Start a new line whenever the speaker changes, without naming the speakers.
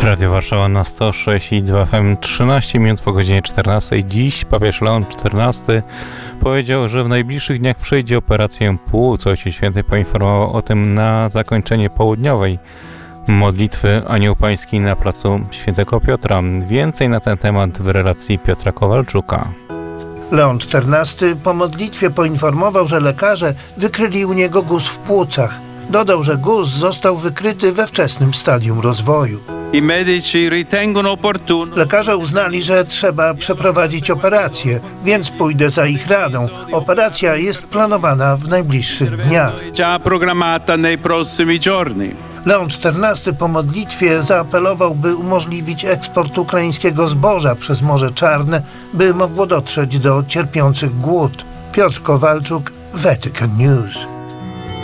Radio Warszawa na 106,2 FM, 13 minut po godzinie 14. Dziś papież Leon XIV powiedział, że w najbliższych dniach przejdzie operację płuc. Ojciec Święty poinformował o tym na zakończenie południowej modlitwy Anioł Pański na placu Świętego Piotra. Więcej na ten temat w relacji Piotra Kowalczuka.
Leon XIV po modlitwie poinformował, że lekarze wykryli u niego guz w płucach. Dodał, że guz został wykryty we wczesnym stadium rozwoju.
I medici ritengono opportuno.
Lekarze uznali, że trzeba przeprowadzić operację, więc pójdę za ich radą. Operacja jest planowana w najbliższych dniach.
Già programmata nei prossimi giorni.
Leon XIV po modlitwie zaapelował, by umożliwić eksport ukraińskiego zboża przez Morze Czarne, by mogło dotrzeć do cierpiących głód. Piotr Kowalczuk, Vatican News.